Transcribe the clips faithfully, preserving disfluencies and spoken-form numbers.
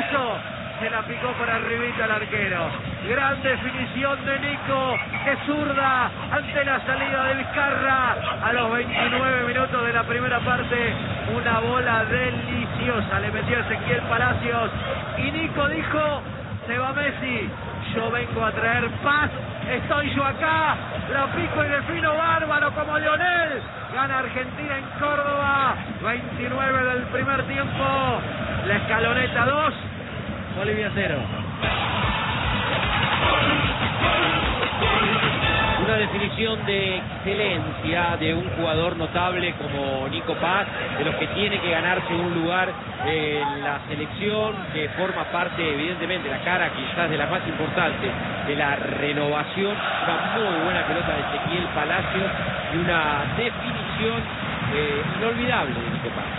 Nico. Se la picó por arribita al arquero. Gran definición de Nico, que zurda ante la salida de Vizcarra. A los veintinueve minutos de la primera parte, una bola deliciosa le metió Ezequiel Palacios. Y Nico dijo, se va Messi, yo vengo a traer paz, estoy yo acá, la pico y defino bárbaro como Lionel. Gana Argentina en Córdoba, veintinueve del primer tiempo. La Escaloneta dos, Bolivia cero. Una definición de excelencia de un jugador notable como Nico Paz, de los que tiene que ganarse un lugar en la selección, que forma parte evidentemente la cara quizás de la más importante de la renovación. Una muy buena pelota de Ezequiel Palacios y una definición eh, inolvidable de Nico Paz.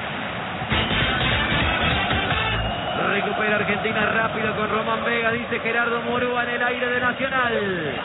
Recupera Argentina rápido con Román Vega, dice Gerardo Murúa en el aire de Nacional.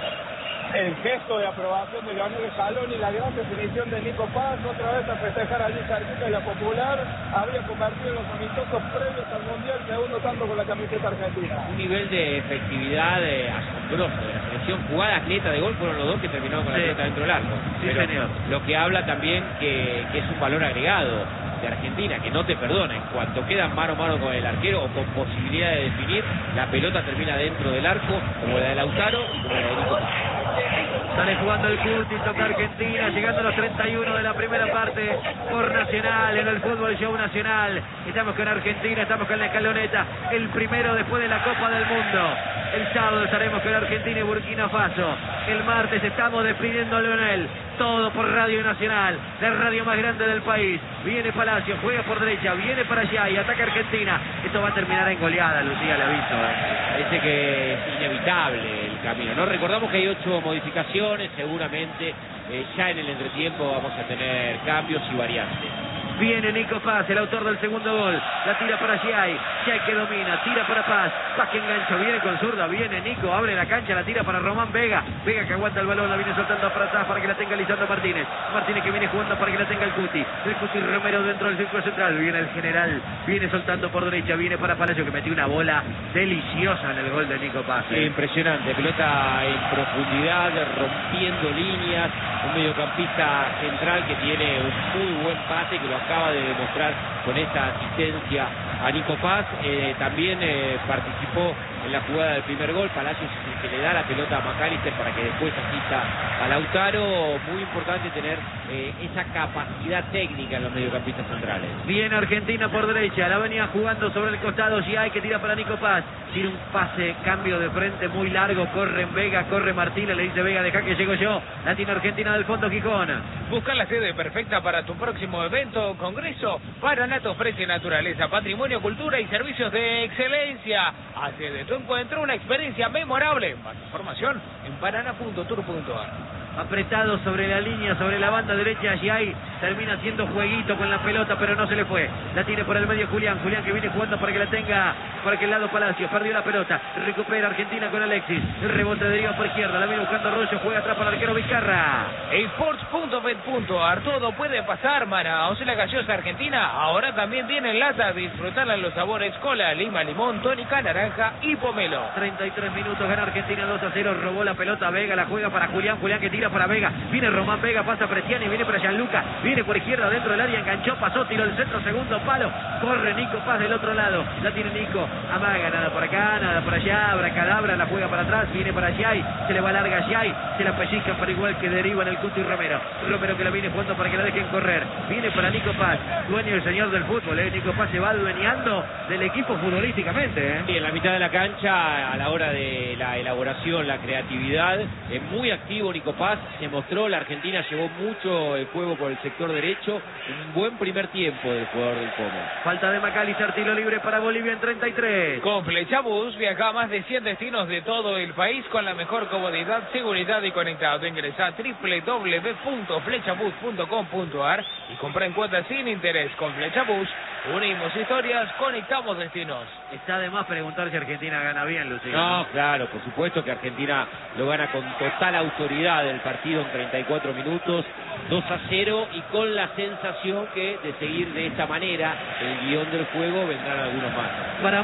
El gesto de aprobación de Leonel Scaloni y la gran definición de Nico Paz, otra vez a festejar allí cerquita de la Popular, había convertido en los amistosos previos al Mundial, segundo tanto con la camiseta argentina. Un nivel de efectividad eh, asombroso de la selección. Jugada, atleta, de gol, fueron los dos que terminaron con la sí. pelota dentro del arco. Sí, Pero señor. Lo que habla también que, que es un valor agregado de Argentina, que no te perdona. En cuanto quedan mano a mano con el arquero o con posibilidad de definir, la pelota termina dentro del arco, como la de Lautaro y como la de Nico Paz. Sale jugando el Cuti, toca Argentina, llegando a los treinta y uno de la primera parte por Nacional, en el Fútbol Show Nacional. Estamos con Argentina, estamos con la Escaloneta, el primero después de la Copa del Mundo. El sábado estaremos con Argentina y Burkina Faso. El martes estamos despidiendo a Leonel. Todo por Radio Nacional, la radio más grande del país. Viene Palacio, juega por derecha, viene para allá y ataca Argentina. Esto va a terminar en goleada, Lucía, le aviso. ¿eh? Parece que es inevitable el camino, ¿no? Recordamos que hay ocho modificaciones, seguramente eh, ya en el entretiempo vamos a tener cambios y variantes. Viene Nico Paz, el autor del segundo gol. La tira para Giai. Giai que domina, tira para Paz. Paz que engancha, viene con zurda. Viene Nico, abre la cancha, la tira para Román Vega. Vega que aguanta el balón, la viene soltando para atrás para que la tenga Lisandro Martínez. Martínez que viene jugando para que la tenga el Cuti. El Cuti Romero dentro del círculo central. Viene el general, viene soltando por derecha. Viene para Palacio que metió una bola deliciosa en el gol de Nico Paz. ¿eh? Impresionante, pelota en profundidad, rompiendo líneas. Un mediocampista central que tiene un muy buen pase, que lo acaba de demostrar con esta asistencia a Nico Paz. Eh, también eh, participó en la jugada del primer gol. Palacios es el que le da la pelota a McAllister para que después asista a Lautaro. Muy importante tener eh, esa capacidad técnica en los mediocampistas centrales. Viene Argentina por derecha, la venía jugando sobre el costado. Giai que tira para Nico Paz. Tiene un pase, cambio de frente muy largo. Corre en Vega, corre Martínez. Le dice Vega, deja que llego yo. La tiene Argentina del fondo, Gijón. Busca la sede perfecta para tu próximo evento o congreso. Paraná te ofrece naturaleza, patrimonio, cultura y servicios de excelencia. Hace de tu encuentro una experiencia memorable. Más información en paraná punto tour punto ar. Apretado sobre la línea, sobre la banda derecha, Giai termina haciendo jueguito con la pelota, pero no se le fue. La tiene por el medio Julián, Julián que viene jugando para que la tenga por aquel lado Palacio, perdió la pelota, recupera Argentina con Alexis, el rebote deriva por izquierda, la viene buscando Rollo, juega atrás para el arquero Vizcarra. Sports punto bet punto ar, todo puede pasar, Manaos, la gaseosa argentina, ahora también tiene en lata, disfrutarla en los sabores cola, lima, limón, tónica, naranja y pomelo. treinta y tres minutos, gana Argentina dos a cero, robó la pelota Vega, la juega para Julián, Julián que tira para Vega, viene Román Vega, pasa Preciani, viene para Gianluca, viene por izquierda dentro del área, enganchó, pasó, tiró el centro, segundo palo, corre Nico Paz del otro lado, la tiene Nico, amaga, nada por acá, nada por allá, abracadabra, la juega para atrás, viene para Giai, se le va larga Giai, se la pellizca para igual que deriva en el Cuti Romero, Romero que la viene jugando para que la dejen correr, viene para Nico Paz, dueño el señor del fútbol, ¿eh? Nico Paz se va adueñando del equipo futbolísticamente, ¿eh? Sí, en la mitad de la cancha, a la hora de la elaboración, la creatividad, es muy activo Nico Paz, se mostró, la Argentina llevó mucho el juego por el sector derecho, un buen primer tiempo del jugador del Como. Falta de McAllister, tiro libre para Bolivia en treinta y tres. Con Flechabús viaja a más de cien destinos de todo el país con la mejor comodidad, seguridad y conectado. Ingresa a doble u doble u doble u punto flechabús punto com punto ar y compra en cuotas sin interés. Con Flechabús unimos historias, conectamos destinos. Está de más preguntar si Argentina gana bien, Lucía. No, claro, por supuesto que Argentina lo gana con total autoridad el partido en treinta y cuatro minutos, dos a cero, y con la sensación que de seguir de esta manera el guión del juego vendrán algunos más. Para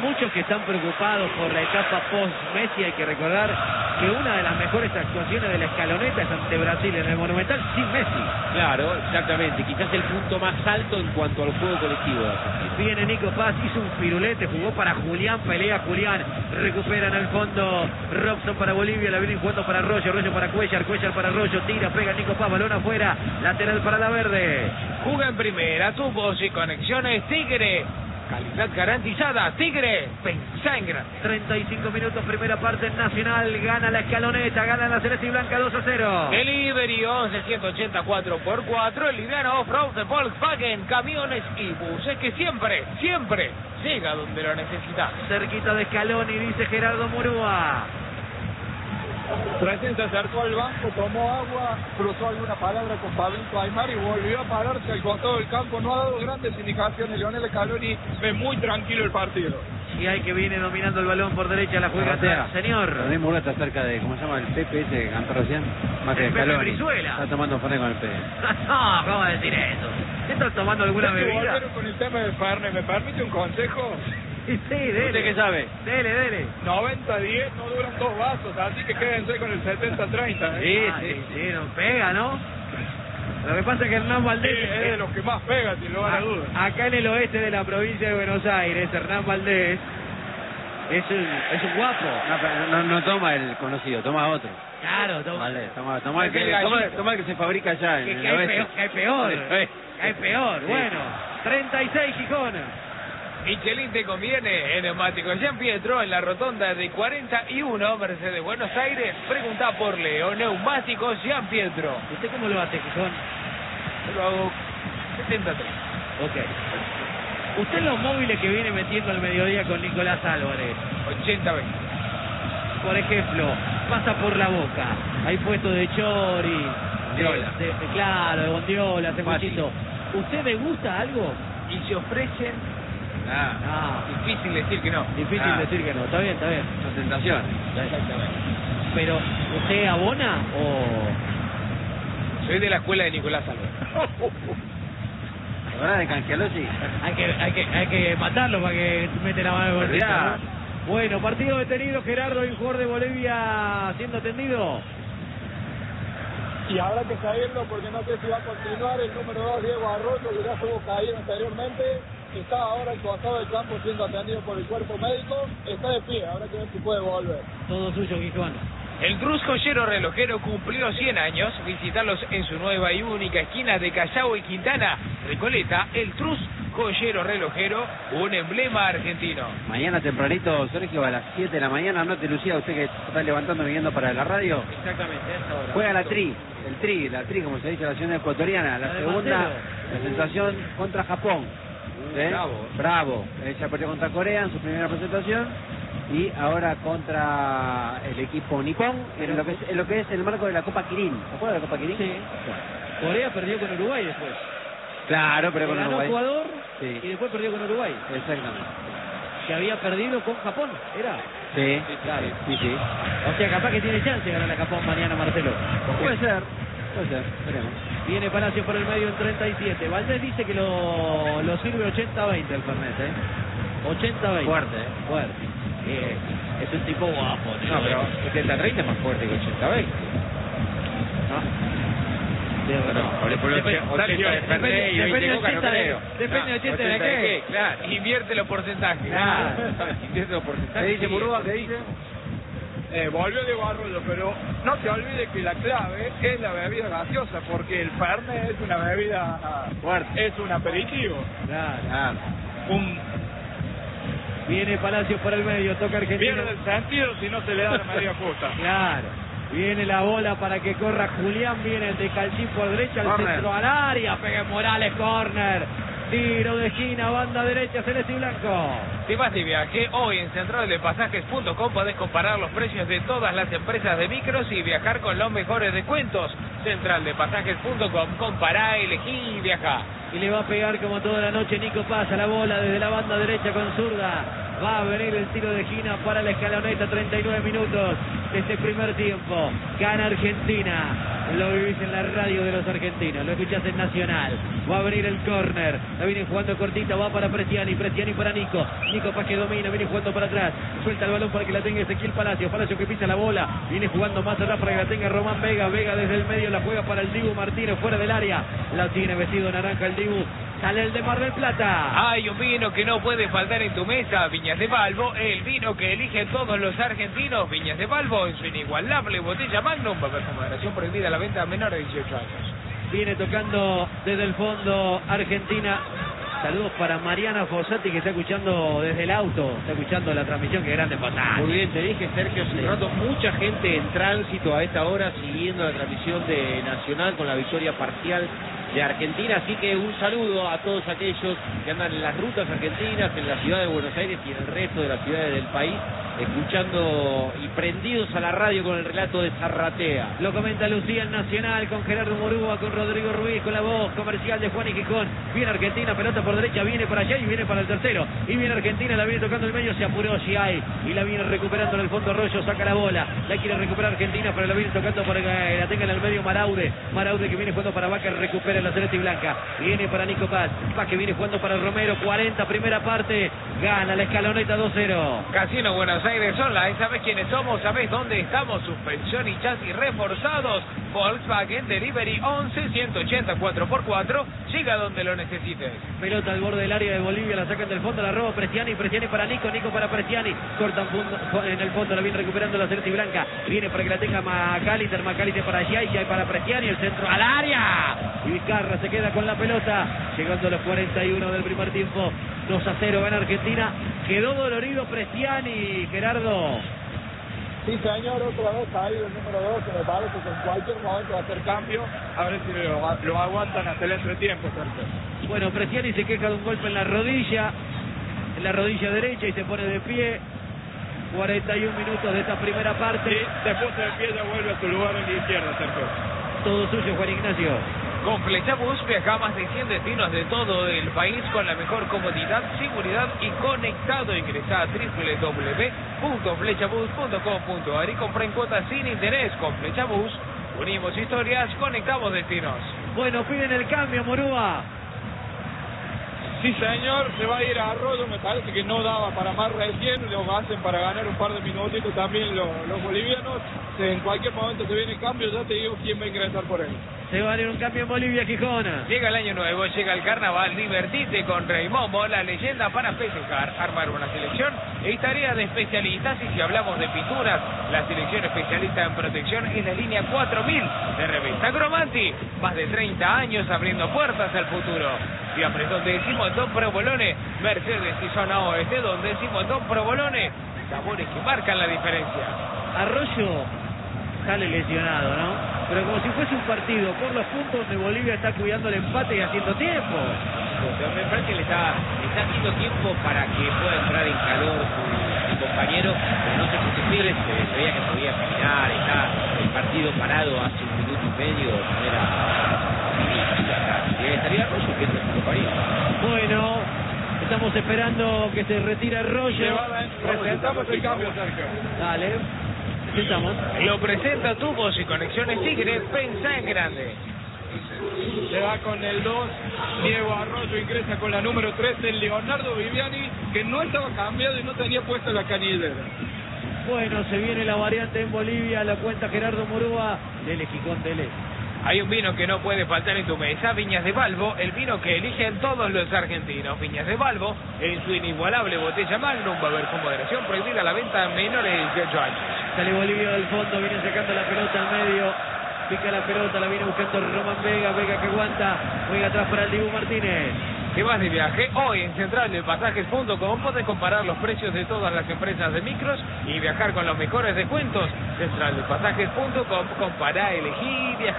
muchos que están preocupados por la etapa post-Messi, hay que recordar que una de las mejores actuaciones de la escaloneta es ante Brasil en el Monumental sin Messi. Claro, exactamente. Quizás el punto más alto en cuanto al juego colectivo de Argentina. Viene Nico Paz, hizo un firulete, jugó para Julián, pelea Julián, recupera en el fondo Robson para Bolivia, la viene jugando para Arroyo, Arroyo para Cuellar, Cuellar para Arroyo, tira, pega Nico Paz, balón afuera, lateral para la verde. Juga en primera, tubos y conexiones Tigre. Calidad garantizada, Tigre, pensá en grande. treinta y cinco minutos, primera parte en Nacional, gana la escaloneta, gana la Celeste y Blanca dos a cero. Delivery once ciento ochenta cuatro por cuatro, el liviano off-road de Volkswagen, camiones y buses que siempre, siempre llega donde lo necesitas. Cerquita de Scaloni, dice Gerardo Murúa. Recién se acercó al banco, tomó agua, cruzó alguna palabra con Pablito Aymar y volvió a pararse al costado del campo. No ha dado grandes indicaciones. Lionel Scaloni ve muy tranquilo el partido. Y hay que viene dominando el balón por derecha, la juega atrás. Señor. René Murúa está cerca de, ¿cómo se llama? El Pepe ese que cantó recién. Más que El Pepe Scaloni. Brizuela. Está tomando Fernet con el Pepe. No, ¿cómo va a decir eso? ¿Qué estás tomando alguna Ya que bebida? volvieron con el tema del Fernet, ¿me permite un consejo? Sí, dele. ¿Usted qué sabe? Dele, dele. noventa diez no duran dos vasos, así que quédense con el setenta treinta. Sí, ¿eh? sí, sí, nos pega, ¿no? Lo que pasa es que Hernán Sí, Valdés... es de los que más pega, sin lugar a dudas. a- acá en el oeste de la provincia de Buenos Aires, Hernán Valdés es un, es un guapo. No, pero no, no toma el conocido, toma otro. Claro, toma. Vale, toma, toma, el que, El gallito. toma, toma el que se fabrica allá en Que, el que hay oeste. peor, que hay peor. Sí. Que hay peor. Sí. Bueno, treinta y seis Gijón. Michelin te conviene en neumáticos Gian Pietro en la rotonda de cuarenta y uno, Mercedes Buenos Aires. Pregunta por Leo, neumáticos Gian Pietro. ¿Usted cómo lo hace, Gijón? Yo lo hago setenta y tres. Ok. Usted los móviles que viene metiendo al mediodía con Nicolás Álvarez, ochenta veinte. por ejemplo, pasa por La Boca, hay puesto de Chori, de, Bondiola. de- de- claro, de Bondiola, hace Fácil. muchito. ¿Usted le gusta algo? Y se ofrecen, Ah, Ah, difícil decir que no. difícil Ah. decir que no, está bien, está bien. son tentaciones. Exactamente. Pero, ¿usted abona o...? Soy de la escuela de Nicolás Álvarez. La verdad de Cangialosi. Hay que, hay que, hay que matarlo para que mete la mano en el bolsillo, Verdad. ¿no? Bueno, partido detenido, Gerardo, y un jugador de Bolivia siendo atendido. Y habrá que seguirlo porque no sé si va a continuar. El número dos, Diego Arroyo, que ya estuvo caído anteriormente, está ahora al costado del campo siendo atendido por el cuerpo médico. Está de pie, habrá que ver si puede volver. Todo suyo, Gijón. El Trus Joyero Relojero cumplió cien años. Visitarlos en su nueva y única esquina de Callao y Quintana. Recoleta, el Trus Joyero Relojero, un emblema argentino. Mañana tempranito, Sergio, a las siete de la mañana, anote Lucía, usted que está levantando viniendo para la radio. Exactamente, a esta hora. Juega la tri, el tri, la tri, como se dice, la nación ecuatoriana, la La de segunda Marcelo. presentación contra Japón. ¿Eh? Bravo. Bravo. Ella perdió contra Corea en su primera presentación y ahora contra el equipo nipón en lo que es, en lo que es el marco de la Copa Kirin. ¿Se acuerda de la Copa Kirin? Sí. Corea perdió con Uruguay después. Claro, pero con Ganó Uruguay. Ecuador Sí. y después perdió con Uruguay. Exactamente. Que había perdido con Japón, ¿era? Sí, Claro. sí, sí. O sea, capaz que tiene chance de ganar a Japón mañana, Marcelo. Puede ser, puede ser, veremos. Viene Palacio por el medio en treinta y siete. Valdés dice que lo, lo sirve ochenta veinte el Fernet, ¿eh? ochenta veinte. Fuerte, ¿eh? Fuerte. Eh, es un tipo guapo. No, pero setenta treinta es más fuerte que ochenta veinte. De verdad. No, hablé por Depende- ochenta de Fernet y veinte depende Coca, no ochenta de- creo. Depende No, ochenta de ochenta qué. Claro. Invierte los porcentajes. Claro. Invierte los porcentajes. ¿Qué dice Sí. Murúa? ¿Qué dice? Eh, volvió Diego Arroyo, pero no te olvides que la clave es la bebida gaseosa, porque el Fernet es una bebida ah, Fuerte. es un aperitivo. Claro. Claro. Un Viene Palacios por el medio, toca Argentina. pierde el sentido si no se le da la medida justa. Claro. Viene la bola para que corra Julián, viene el de Calcín por derecha, el Corner. centro al área, pega Morales, corner. Tiro de esquina, banda derecha, celeste y blanco. Si vas de viaje, hoy en central de pasajes punto com podés comparar los precios de todas las empresas de micros y viajar con los mejores descuentos. central de pasajes punto com, compará, elegí y viajá. Y le va a pegar como toda la noche Nico Paz a la bola desde la banda derecha con zurda. Va a venir el tiro de esquina para la escaloneta, treinta y nueve minutos de este primer tiempo. Gana Argentina. lo vivís en la radio de los argentinos, lo escuchás en Nacional. Va a venir el córner, la viene jugando cortita, va para Prestiani, Prestiani para Nico, Nico Paz que domina, viene jugando para atrás, suelta el balón para que la tenga Ezequiel Palacio, Palacio que pisa la bola, viene jugando más atrás para que la tenga Román Vega, Vega desde el medio la juega para el Dibu Martínez fuera del área, la tiene vestido naranja el Dibu, sale el de Mar del Plata. Hay un vino que no puede faltar en tu mesa, Viñas de Balbo, el vino que eligen todos los argentinos, Viñas de Balbo, en su inigualable botella Magnum, va a haber moderación prohibida a la venta a menores de dieciocho años. Viene tocando desde el fondo Argentina. Saludos para Mariana Fossati que está escuchando desde el auto, está escuchando la transmisión, que grande Fossati. Muy bien, te dije, Sergio, hace un rato, mucha gente en tránsito a esta hora siguiendo la transmisión de Nacional con la victoria parcial de Argentina, así que un saludo a todos aquellos que andan en las rutas argentinas, en la ciudad de Buenos Aires y en el resto de las ciudades del país, escuchando y prendidos a la radio con el relato de Zarratea. Lo comenta Lucía en Nacional con Gerardo Morúa, con Rodrigo Ruiz, con la voz comercial de Juan y Gijón. Viene Argentina, pelota por derecha, viene para allá y viene para el tercero. Y viene Argentina, la viene tocando el medio, se apuró Giai y la viene recuperando en el fondo Arroyo, saca la bola, la quiere recuperar Argentina, pero la viene tocando para que la tenga en el medio Maraude. Maraude que viene jugando para Vaca, recupera la celeste y blanca. Viene para Nico Paz, Paz que viene jugando para Romero, cuarenta, primera parte, gana la escaloneta dos cero. Casino Buenos Aires Online, ¿sabes quiénes somos? ¿Sabes dónde estamos? Suspensión y chasis reforzados. Volkswagen Delivery once, ciento ochenta, cuatro por cuatro. Llega donde lo necesites. Pelota al borde del área de Bolivia, la sacan del fondo, la roba Prestiani, Prestiani para Nico, Nico para Prestiani. Cortan en el fondo, la viene recuperando la celeste y blanca. Viene para que la tenga Macaliter, Macaliter para Giai, Giai para Prestiani, el centro al área. Y Vizcarra se queda con la pelota, llegando a los cuarenta y uno del primer tiempo. dos a cero gana Argentina. Quedó dolorido Prestiani, Gerardo. Sí, señor, otra vez ahí el número dos, que me parece que en cualquier momento va a hacer cambio, a ver si lo, lo aguantan hasta el entretiempo, Sergio. Bueno, Prestiani se queja de un golpe en la rodilla, en la rodilla derecha y se pone de pie. cuarenta y un minutos de esta primera parte. Sí, después de pie ya vuelve a su lugar en la izquierda, Sergio. Todo suyo, Juan Ignacio. Con Flechabús viaja a más de cien destinos de todo el país con la mejor comodidad, seguridad y conectado. Ingresa a doble u doble u doble u punto flechabús punto com punto a r y compra en cuotas sin interés. Con Flechabús unimos historias, conectamos destinos. Bueno, piden el cambio, Morúa. Sí, señor, se va a ir a Arroyo, me parece que no daba para más recién, lo hacen para ganar un par de minutitos también los, los bolivianos. En cualquier momento se viene el cambio, ya te digo quién va a ingresar por él. Se va a ir un cambio en Bolivia, Gijona. Llega el año nuevo, llega el carnaval, divertite con Rey Momo, la leyenda para festejar, armar una selección y tarea de especialistas. Y si hablamos de pinturas, la selección especialista en protección es la línea cuatro mil de Revista Cromanti. Más de treinta años abriendo puertas al futuro. Siempre donde decimos Don Provolone, Mercedes y Zona Oeste, donde decimos Don Provolone, sabores que marcan la diferencia. Arroyo sale lesionado, ¿no? Pero como si fuese un partido por los puntos donde Bolivia está cuidando el empate y haciendo tiempo. Me parece que le está, le está haciendo tiempo para que pueda entrar en calor su, su compañero, pero no se justifique, se, se veía que podía caminar, está el partido parado hace un minuto y medio de manera ridícula casi. Estaría Arroyo que es el compañero. Bueno, estamos esperando que se retire Arroyo. Presentamos el cambio, Sergio. Dale, presentamos. Lo presenta Tubos y Conexiones Tigre, pensá en grande. Se va con el dos, Diego Arroyo ingresa con la número tres, el Leonardo Viviani, que no estaba cambiado y no tenía puesta la canillera. Bueno, se viene la variante en Bolivia, la cuenta Gerardo Morúa, Dele Gijón, Dele. Hay un vino que no puede faltar en tu mesa, Viñas de Balbo, el vino que eligen todos los argentinos. Viñas de Balbo, en su inigualable botella Magnum, va a haber con moderación prohibida la venta a menores de dieciocho años. Sale Bolivia del fondo, viene sacando la pelota al medio, pica la pelota, la viene buscando Román Vega, Vega que aguanta, juega atrás para el Dibu Martínez. ¿Qué más de viaje? Hoy en central de pasajes punto com podés comparar los precios de todas las empresas de micros y viajar con los mejores descuentos. central de pasajes punto com, compará, elegí y viajá.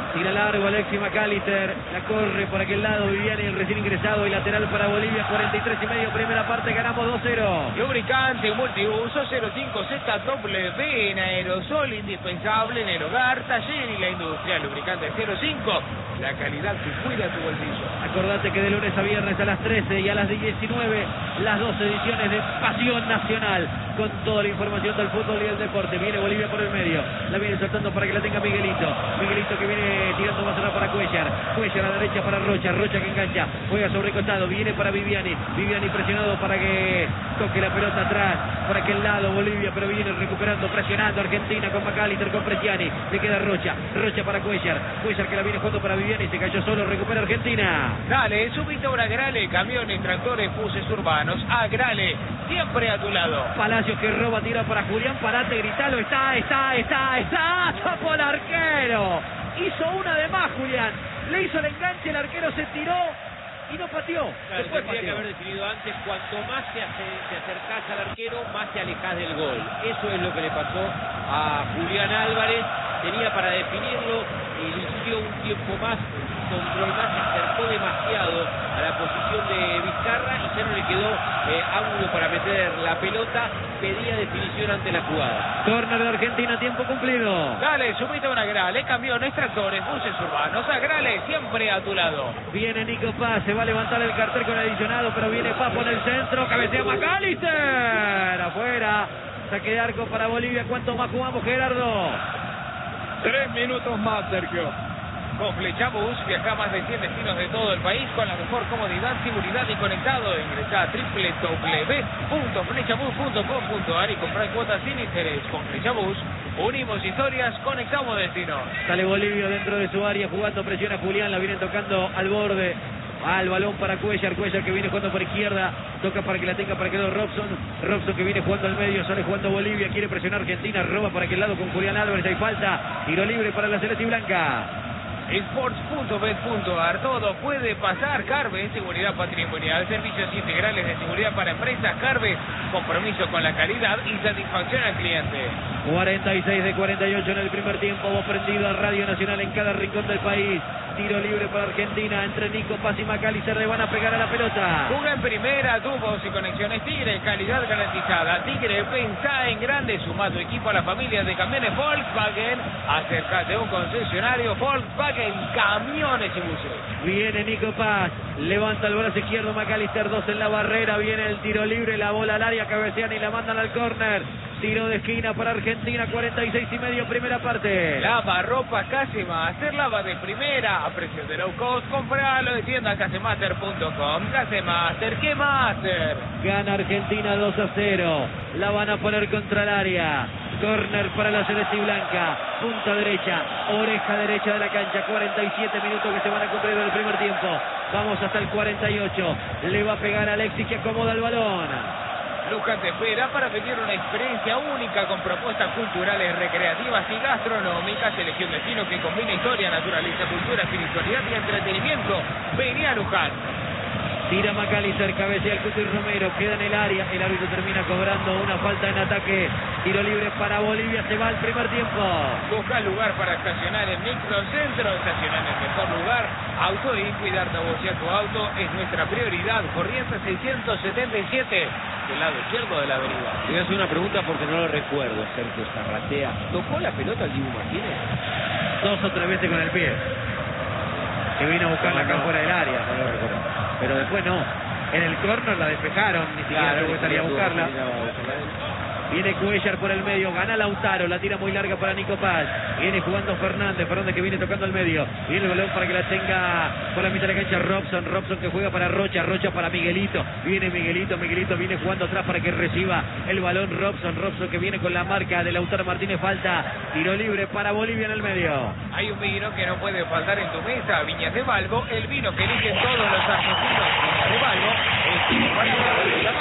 Tira largo Alexis McAllister, la corre por aquel lado Viviani, el recién ingresado y lateral para Bolivia, cuarenta y tres y medio, primera parte, ganamos dos cero. Lubricante multiuso cero cinco Z W en aerosol, indispensable en el hogar, taller y la industria. Lubricante cero cinco, la calidad que cuida tu bolsillo. Acordate que de lunes a viernes a las trece y a las diecinueve, las dos ediciones de Pasión Nacional, con toda la información del fútbol y del deporte. Viene Bolivia por el medio, la viene soltando para que la tenga Miguelito. Miguelito que viene tirando más atrás para Cuellar. Cuellar a la derecha para Rocha. Rocha que engancha, juega sobre costado, viene para Viviani. Viviani presionado para que toque la pelota atrás, para aquel lado Bolivia, pero viene recuperando, presionando Argentina con McAllister, con Preciani. Le queda Rocha. Rocha para Cuellar. Cuellar que la viene jugando para Viviani. Se cayó solo, recupera Argentina. Dale, subite a un Agrale, camiones, tractores, buses urbanos. Agrale, siempre a tu lado. Palacios que roba, tira para Julián. Parate, gritalo. Está, está, está, está. Tapó el arquero. Hizo una de más, Julián. Le hizo el enganche, el arquero se tiró y no pateó. Claro, Después tendría que pateó. haber definido antes. Cuanto más te, hace, te acercás al arquero, más te alejás del gol. Eso es lo que le pasó a Julián Álvarez. Tenía para definirlo, eligió un tiempo más, control más, se acercó demasiado a la posición de Vizcarra y ya no le quedó eh, ángulo para meter la pelota. Pedía definición ante la jugada. Córner de Argentina, tiempo cumplido. Dale, subite a un Agrale, camiones, tractores, buses urbanos. Agrale, siempre a tu lado. Viene Nico Paz, se va a levantar el cartel con adicionado, pero viene Papo en el centro, cabecea McAllister. Afuera, saque de arco para Bolivia. ¿Cuánto más jugamos, Gerardo? Tres minutos más, Sergio. Con Flechabus viaja a más de cien destinos de todo el país con la mejor comodidad, seguridad y conectado. Ingresá a doble u doble u doble u punto flechabus punto com punto a r y comprar cuotas sin interés. Con Flechabus unimos historias, conectamos destinos. Sale Bolivia dentro de su área jugando, presiona Julián, la viene tocando al borde. Al balón para Cuellar, Cuellar que viene jugando por izquierda, toca para que la tenga para que lo Robson, Robson que viene jugando al medio, sale jugando Bolivia, quiere presionar Argentina, roba para aquel lado con Julián Álvarez, hay falta, tiro libre para la celeste y blanca. Sports punto bet punto a r, todo puede pasar. Carve, seguridad patrimonial, servicios integrales de seguridad para empresas. Carve, compromiso con la calidad y satisfacción al cliente. cuarenta y seis de cuarenta y ocho en el primer tiempo, vos prendido a Radio Nacional en cada rincón del país. Tiro libre para Argentina, entre Nico Paz y McAllister le van a pegar a la pelota. Juega en primera, tubos y conexiones Tigre, calidad garantizada. Tigre, pensá en grande, suma tu equipo a la familia de camiones Volkswagen. Acércate a un concesionario Volkswagen, camiones y buses. Viene Nico Paz, levanta el brazo izquierdo McAllister, dos en la barrera, viene el tiro libre, la bola al área, cabecean y la mandan al córner. Tiro de esquina para Argentina, cuarenta y seis y medio, primera parte. Lava ropa Casemaster, lava de primera, a precio de low cost, compralo de tienda casemaster punto com. Casemaster, ¿qué master? Gana Argentina dos a cero, la van a poner contra el área. Corner para la celeste y blanca, punta derecha, oreja derecha de la cancha, cuarenta y siete minutos que se van a cumplir del primer tiempo. Vamos hasta el cuarenta y ocho, le va a pegar a Alexis que acomoda el balón. Luján te espera para vivir una experiencia única con propuestas culturales, recreativas y gastronómicas. Elegí un destino que combina historia, naturaleza, cultura, espiritualidad y entretenimiento. Vení a Luján. Tira McAllister, cabecea el Cuti Romero, queda en el área, el árbitro termina cobrando una falta en ataque, tiro libre para Bolivia, se va al primer tiempo. Busca lugar para estacionar en Microcentro, estacionar en el mejor lugar, Auto y cuidar de vos y a tu auto es nuestra prioridad. Corrientes seiscientos setenta y siete, del lado izquierdo de la avenida. Te voy a hacer una pregunta porque no lo recuerdo, Sergio Zarratea. ¿Tocó la pelota el Dibu Martínez? Dos o tres veces con el pie, que vino a buscarla acá fuera del área, no lo recuerdo. Pero después no, en el córner la despejaron, ni siquiera tuvo que salir a buscarla. Viene Cuellar por el medio, gana Lautaro, la tira muy larga para Nico Paz. Viene jugando Fernández, Fernández que viene tocando al medio. Viene el balón para que la tenga por la mitad de la cancha Robson, Robson que juega para Rocha, Rocha para Miguelito. Viene Miguelito, Miguelito viene jugando atrás para que reciba el balón Robson, Robson que viene con la marca de Lautaro Martínez, falta, tiro libre para Bolivia en el medio. Hay un vino que no puede faltar en tu mesa, Viñas de Balbo, el vino que eligen todos los argentinos. Viñas de Balbo, el vino para la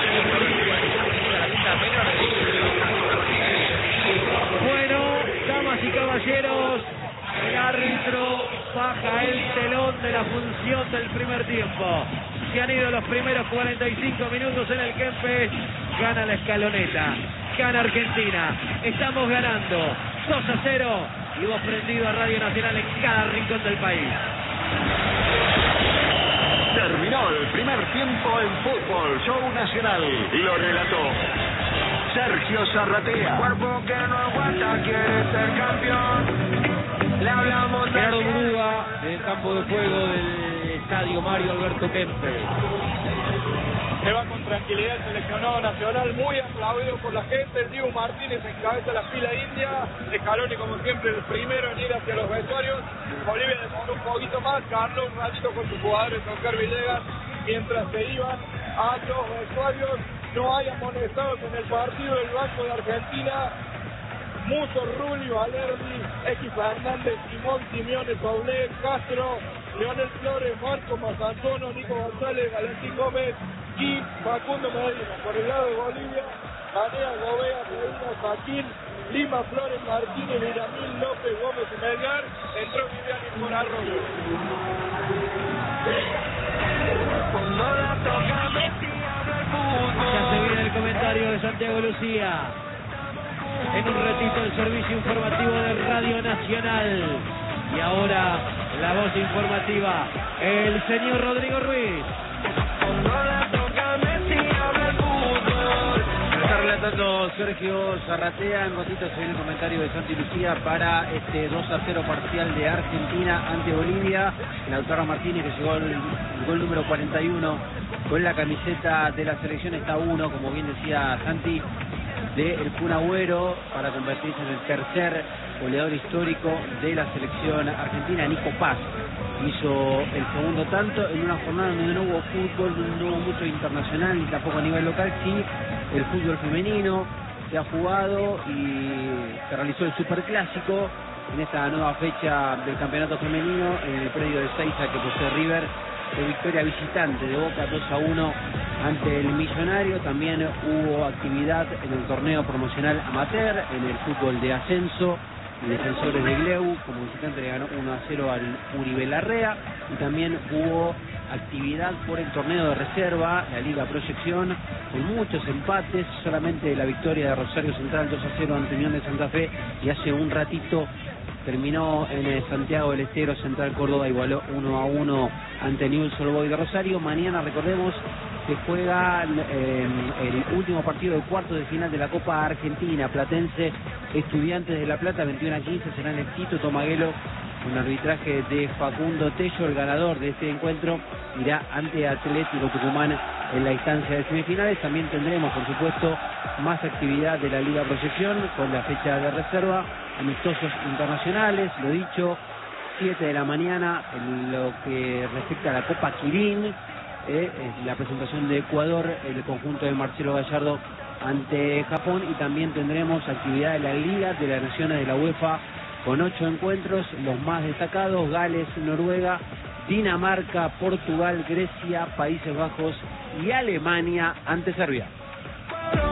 Bueno, damas y caballeros, el árbitro baja el telón de la función del primer tiempo. Se han ido los primeros cuarenta y cinco minutos en el Kempes. Gana la escaloneta, gana Argentina. Estamos ganando dos a cero y vos prendido a Radio Nacional en cada rincón del país. Terminó el primer tiempo en Fútbol Show Nacional. Lo relató Sergio Zarratea. Cuerpo que no aguanta, quiere ser campeón. Le hablamos de Gerardo Murúa, del campo de juego del estadio Mario Alberto Kempes. Se va con tranquilidad el seleccionado nacional, muy aplaudido por la gente. El Diego Martínez encabeza la fila india. Scaloni, como siempre, el primero en ir hacia los vestuarios. Bolivia demoró un poquito más. Carlos un ratito con sus jugadores, Oscar Villegas, mientras se iban a los vestuarios. No hay amonestados en el partido del Banco de Argentina. Muso, Rulli, Valerdi, X Fernández, Simón, Simeone, Soblé, Castro, Leonel Flores, Marco Mazanzono, Nico González, Valentín Gómez y Facundo Medina. Por el lado de Bolivia, Canea, Gobea, Medina, Joaquín, Lima, Flores, Martínez, Miramil, López, Gómez y Melgar. Entró Viviani por Arroyo. Ya se viene el comentario de Santiago Lucía. En un ratito el servicio informativo de Radio Nacional. Y ahora la voz informativa, el señor Rodrigo Ruiz. Está relatando Sergio Zarratea. En ratito se viene el comentario de Santi Lucía para este dos a cero parcial de Argentina ante Bolivia. Lautaro Martínez, que llegó el gol número cuarenta y uno con la camiseta de la selección, está uno, como bien decía Santi, de el Kun Agüero para convertirse en el tercer goleador histórico de la selección argentina. Nico Paz hizo el segundo tanto en una jornada donde no hubo fútbol, no hubo mucho internacional ni tampoco a nivel local. Sí, el fútbol femenino se ha jugado y se realizó el superclásico en esta nueva fecha del campeonato femenino en el predio de Seiza que posee River, de victoria visitante de Boca dos a uno ante el Millonario. También hubo actividad en el torneo promocional amateur, en el fútbol de ascenso. El Defensores de Gleu como visitante le ganó uno a cero al Uribe Larrea. Y también hubo actividad por el torneo de reserva, la Liga Proyección, con muchos empates, solamente la victoria de Rosario Central dos a cero ante Unión de Santa Fe, y hace un ratito terminó en Santiago del Estero, Central Córdoba igualó uno a uno ante Newell's Old Boys de Rosario. Mañana, recordemos, se juega eh, el último partido del cuarto de final de la Copa Argentina. Platense, Estudiantes de La Plata, veintiuno a quince, será en el Tito Tomaguelo, con arbitraje de Facundo Tello. El ganador de este encuentro irá ante Atlético Tucumán en la instancia de semifinales. También tendremos, por supuesto, más actividad de la Liga Proyección con la fecha de reserva, amistosos internacionales, lo dicho, siete de la mañana en lo que respecta a la Copa Quirín, eh, la presentación de Ecuador, el conjunto de Marcelo Gallardo ante Japón, y también tendremos actividad de la Liga de las Naciones de la UEFA con ocho encuentros, los más destacados: Gales, Noruega, Dinamarca, Portugal, Grecia, Países Bajos y Alemania ante Serbia.